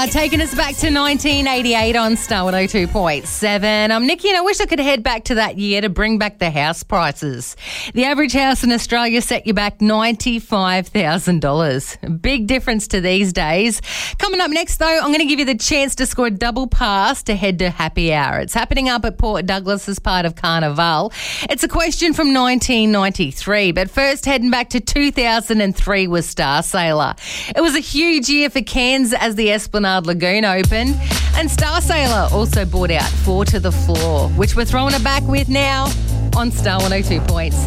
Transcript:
Sailor taking us back to 1988 on Star 102.7. I'm Nikki and I wish I could head back to that year to bring back the house prices. The average house in Australia set you back $95,000. Big difference to these days. Coming up next though, I'm going to give you the chance to score a double pass to head to Happy Hour. It's happening up at Port Douglas as part of Carnival. It's a question from 1993, but first heading back to 2003 was Star Sailor. It was a huge year for Cairns as the Esplanade Lagoon opened, and Star Sailor also brought out Four to the Floor, which we're throwing it back with now on Star 102.7.